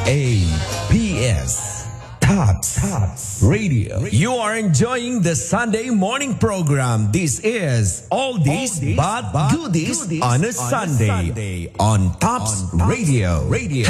TOPS. Tops Radio. You are enjoying the Sunday morning program. This is Oldies but Goodies on a Sunday on Tops Radio.